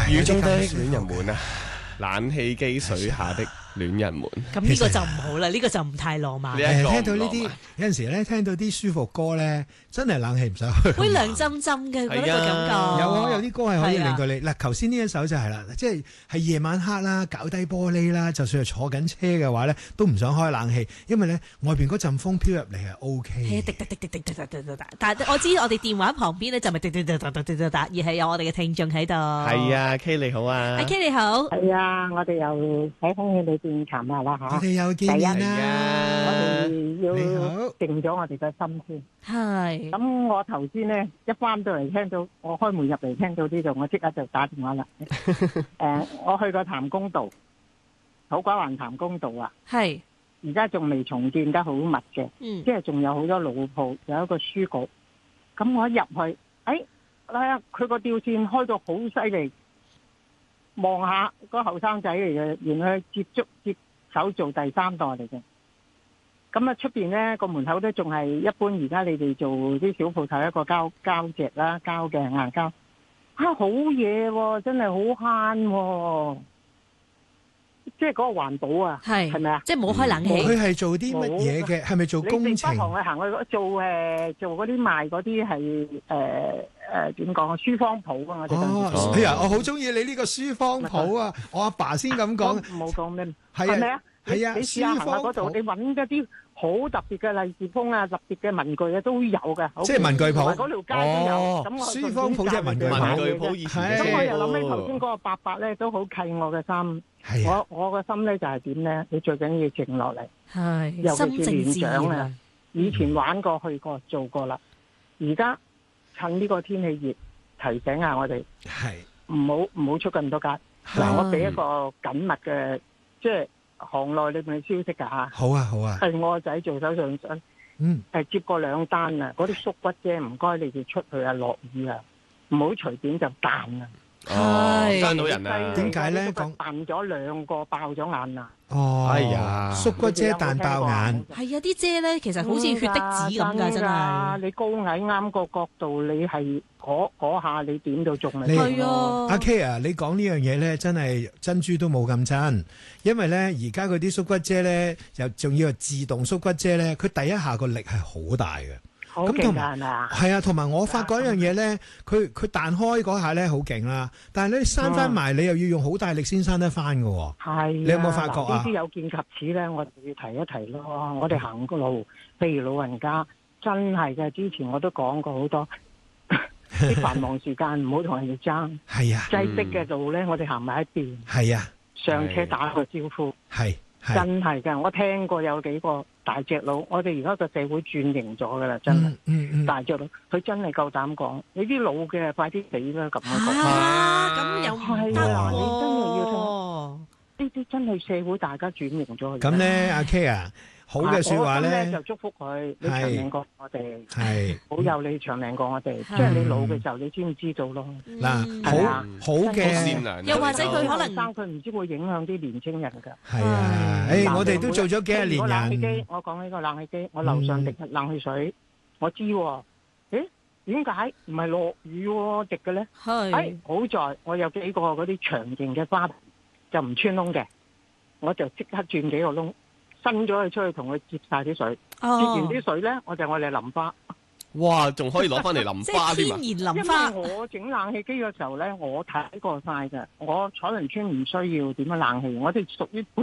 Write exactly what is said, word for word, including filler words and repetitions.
雨中的戀人們啊，冷氣機水下的戀人們。 咁呢個就唔好啦，呢個就唔太浪漫。 誒， 聽到呢啲有陣時咧，聽到啲舒服歌咧，真係冷氣唔使開。 會涼浸浸嘅，覺得個感覺。 有啊，有啲歌係可以令到你嗱，頭先呢一首就係啦，即係係夜晚黑啦，搞低玻璃啦，就算係坐緊車嘅話咧，都唔想開冷氣，因為咧外邊嗰陣風飄入嚟係 O K。 係啊，滴滴滴滴滴滴滴滴滴，但係我知我哋電話旁邊咧就咪滴滴滴滴滴滴滴，而係有我哋嘅聽眾喺度。係啊 ，K 你好啊， 阿 K 你好。 係啊，我哋又喺空氣裏邊談下啦嚇。 我哋又見面啦， 我哋要靜咗我哋嘅心先。 係。 咁我頭先咧一翻到嚟聽到，我開門入嚟聽到呢度，我即刻就打電話啦。誒，我去過譚公道，土瓜灣譚公道啊。 係。 而家仲未重建得好密嘅， 嗯， 即係仲有好多老鋪，有一個書局。咁我一入去，誒，睇下佢個吊扇開到好犀利。望下個後生仔嚟嘅，原來接觸接手做第三代嚟嘅。咁啊出邊咧個門口都仲係一般，而家你哋做啲小鋪頭一個膠膠席啦，膠嘅硬膠。啊好嘢喎，真係好慳喎！即係嗰個環保啊， 係係咪啊？ 即係冇開冷氣。 佢係做啲乜嘢嘅？係咪做工程？ 你哋北行去行去做誒做嗰啲賣嗰啲係誒誒點講啊？書坊鋪啊！我哋哦，哎呀，我好中意你呢個書坊鋪啊！我阿爸先咁講。 冇講咩？ 係咪啊？ 係啊， 你試下行下嗰度，你揾一啲好特別嘅利是封啊、特別嘅文具啊都有嘅。 即係文具鋪。 嗰條街都有。咁我書坊鋪即係文具鋪。 文具鋪以前。 咁我又諗起頭先嗰個伯伯咧，都好契我嘅心。我我個心咧就係點咧？你最緊要靜落嚟。 係。 尤其是年長心靜啊，以前玩過、去過、做過啦。而家趁呢個天氣熱，提醒下我哋。 係。唔好唔好出咁多街。嗱，我俾一個緊密嘅，即係。行內裏面嘅消息㗎嚇， 好啊好啊， 係我個仔做手上身，嗯，係接過兩單啊，嗰啲縮骨啫，唔該你哋出去啊，落雨啊，唔好隨便就彈啊， 係傷到人啊， 點解咧？講彈咗兩個爆咗眼啊！ 哦，哎呀，縮骨遮彈爆眼， 係啊！啲遮咧其實好似血滴子咁㗎，真係。 你高矮啱個角度，你係嗰嗰下你點到中咪？ 係啊， 阿 K 啊，你講呢樣嘢咧，真係珍珠都冇咁真，因為咧而家嗰啲縮骨遮咧，又仲要係自動縮骨遮咧，佢第一下個力係好大嘅。 咁同埋係啊，同埋我發覺一樣嘢咧，佢佢彈開嗰下咧好勁啦，但係咧閂翻埋，你又要用好大力先閂得翻㗎喎。係，你有冇發覺啊？ 呢啲有見及此咧，我哋要提一提咯。我哋行個路，譬如老人家，真係嘅。之前我都講過好多，啲繁忙時間唔好同人哋爭。 係啊， 擠逼嘅路咧，我哋行埋一邊。係啊，上車打個招呼。係。真係㗎，我聽過有幾個大隻佬，我哋而家個社會轉型咗㗎啦，真係、嗯嗯嗯、大隻佬，佢真係夠膽講，你啲老嘅快啲死啦咁樣講。 啊，咁又係啊，你真係要聽，呢啲真係社會大家轉型咗。 咁咧，阿 K 啊。好嘅說話咧， 就祝福佢，你長命過我哋， 係好有你長命過我哋。即係你老嘅時候，你知唔知道咯？ 嗱，好好嘅， 又或者佢可能生佢唔知會影響啲年青人㗎。 係啊，誒，我哋都做咗幾廿年人。 冷氣機，我講呢個冷氣機，我樓上滴冷氣水，我知喎。誒，點解唔係落雨滴嘅咧？係，好在我有幾個嗰啲長形嘅花盆就唔穿窿嘅，我就即刻轉幾個窿。伸咗佢出去同佢接晒啲水，接完啲水咧，我就我哋淋花。 哇，仲可以攞翻嚟淋花添啊！ 天然淋花。 因為我整冷氣機嘅時候咧，我睇過晒㗎。我彩雲村唔需要點樣冷氣，我哋屬於。